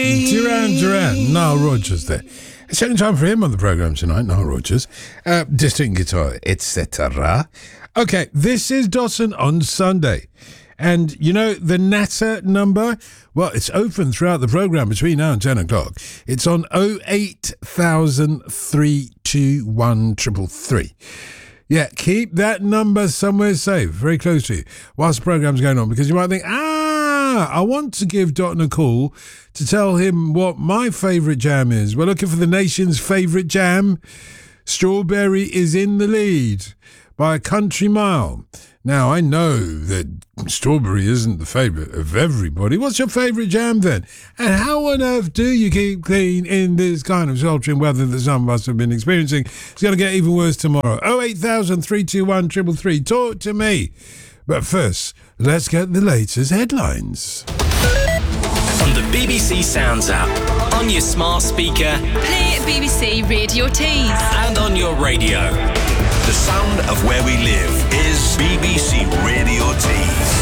Duran, Nile Rodgers there. Second time for him on the programme tonight, Nile Rodgers. Distant guitar, etc. Okay, this is Dawson on Sunday. And, you know, the Natter number, well, it's open throughout the programme between now and 10 o'clock. It's on 080321333. Yeah, keep that number somewhere safe, very close to you, whilst the programme's going on, because you might think, I want to give Dotton a call to tell him what my favourite jam is. We're looking for the nation's favourite jam. Strawberry is in the lead by a country mile. Now, I know that strawberry isn't the favourite of everybody. What's your favourite jam then? And how on earth do you keep clean in this kind of sweltering weather that some of us have been experiencing? It's going to get even worse tomorrow. 080321333. Talk to me. But first, let's get the latest headlines. On the BBC Sounds app, on your smart speaker, play BBC Radio Tees, and on your radio. The sound of where we live is BBC Radio Tees.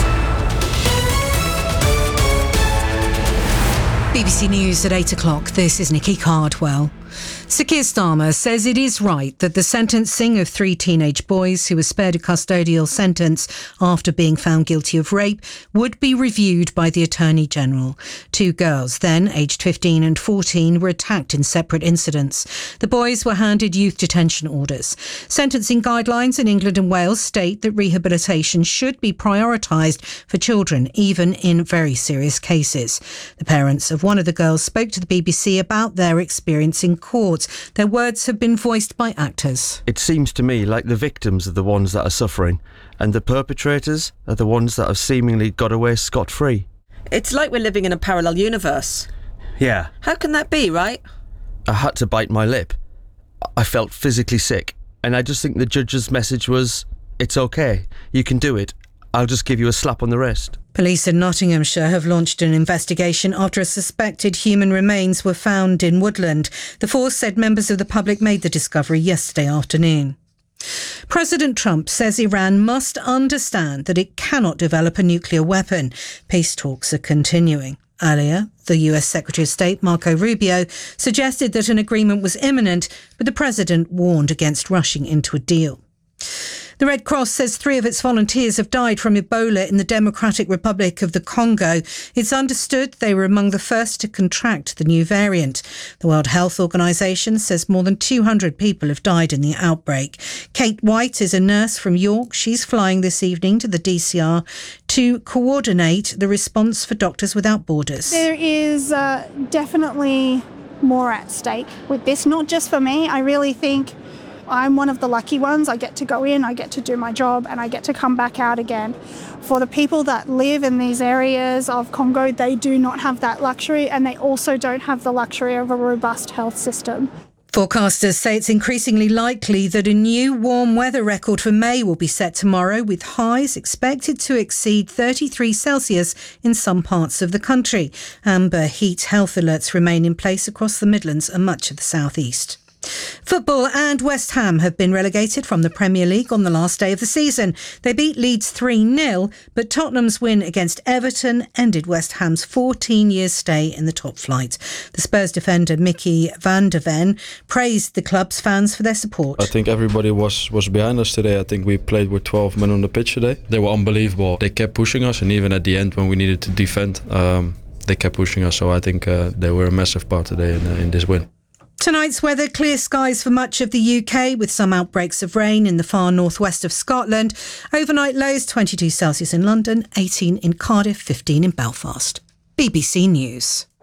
BBC News at 8 o'clock. This is Nikki Cardwell. Sir Keir Starmer says it is right that the sentencing of 3 teenage boys who were spared a custodial sentence after being found guilty of rape would be reviewed by the Attorney-General. 2 girls, then aged 15 and 14, were attacked in separate incidents. The boys were handed youth detention orders. Sentencing guidelines in England and Wales state that rehabilitation should be prioritised for children, even in very serious cases. The parents of one of the girls spoke to the BBC about their experience in court. Their words have been voiced by actors. It seems to me like the victims are the ones that are suffering, and the perpetrators are the ones that have seemingly got away scot-free. It's like we're living in a parallel universe. Yeah. How can that be, right? I had to bite my lip. I felt physically sick, and I just think the judge's message was, it's okay, you can do it. I'll just give you a slap on the wrist. Police in Nottinghamshire have launched an investigation after a suspected human remains were found in woodland. The force said members of the public made the discovery yesterday afternoon. President Trump says Iran must understand that it cannot develop a nuclear weapon. Peace talks are continuing. Earlier, the US Secretary of State, Marco Rubio, suggested that an agreement was imminent, but the president warned against rushing into a deal. The Red Cross says 3 of its volunteers have died from Ebola in the Democratic Republic of the Congo. It's understood they were among the first to contract the new variant. The World Health Organization says more than 200 people have died in the outbreak. Kate White is a nurse from York. She's flying this evening to the DCR to coordinate the response for Doctors Without Borders. There is definitely more at stake with this, not just for me. I really think I'm one of the lucky ones. I get to go in, I get to do my job, and I get to come back out again. For the people that live in these areas of Congo, they do not have that luxury, and they also don't have the luxury of a robust health system. Forecasters say it's increasingly likely that a new warm weather record for May will be set tomorrow, with highs expected to exceed 33 Celsius in some parts of the country. Amber heat health alerts remain in place across the Midlands and much of the South East. Football and West Ham have been relegated from the Premier League on the last day of the season. They beat Leeds 3-0, but Tottenham's win against Everton ended West Ham's 14-year stay in the top flight. The Spurs defender Mickey van der Ven praised the club's fans for their support. I think everybody was behind us today. I think we played with 12 men on the pitch today. They were unbelievable. They kept pushing us, and even at the end when we needed to defend, they kept pushing us. So I think they were a massive part today in this win. Tonight's weather, clear skies for much of the UK with some outbreaks of rain in the far northwest of Scotland. Overnight lows 22 Celsius in London, 18 in Cardiff, 15 in Belfast. BBC News.